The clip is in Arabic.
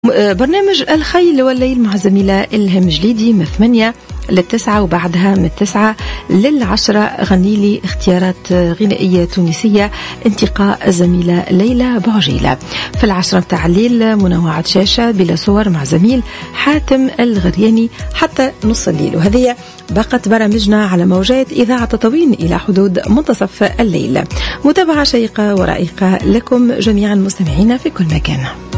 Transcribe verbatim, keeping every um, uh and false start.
برنامج الخيل والليل مع زميلة إلهم جليدي من ثمانية للتسعة، وبعدها من التسعة للعشرة غني لي اختيارات غنائية تونسية انتقاء الزميلة ليلى بعجيلة. في العشرة متاع الليل منوعة شاشة بلا صور مع زميل حاتم الغرياني حتى نص الليل، وهذه بقت برامجنا على موجات إذاعة تطوين إلى حدود منتصف الليل. متابعة شيقة ورائقة لكم جميعا مستمعين في كل مكان.